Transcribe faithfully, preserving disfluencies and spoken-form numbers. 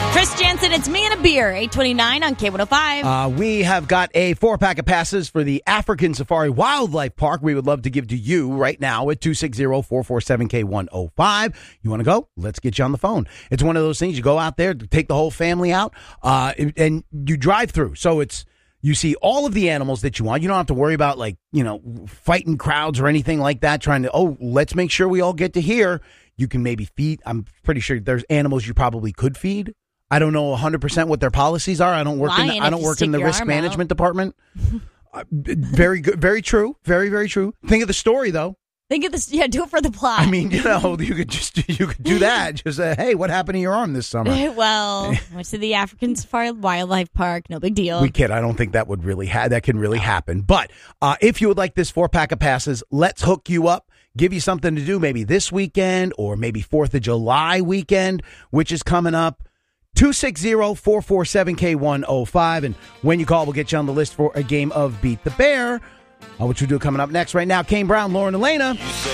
Chris Jansen, it's me and a beer. eight twenty-nine on K one oh five. Uh, we have got a four-pack of passes for the African Safari Wildlife Park we would love to give to you right now at two six zero, four four seven, K one oh five. You want to go? Let's get you on the phone. It's one of those things. You go out there, take the whole family out, uh, and you drive through. So it's you see all of the animals that you want. You don't have to worry about, like, you know, fighting crowds or anything like that, trying to, oh, let's make sure we all get to here. You can maybe feed. I'm pretty sure there's animals you probably could feed. I don't know one hundred percent what their policies are. I don't work Lion in the, I don't work in the risk management out. department. uh, very good. Very true. Very, very true. Think of the story, though. Think of this. Yeah, do it for the plot. I mean, you know, you could just you could do that. Just say, hey, what happened to your arm this summer? Well, went to the African Safari Wildlife Park. No big deal. We kid. I don't think that would really ha- that can really happen. But uh, if you would like this four pack of passes, let's hook you up. Give you something to do maybe this weekend or maybe fourth of July weekend, which is coming up. two six zero, four four seven, K one oh five. And when you call, we'll get you on the list for a game of Beat the Bear, uh, which we'll do coming up next. Right now, Kane Brown, Lauren Elena.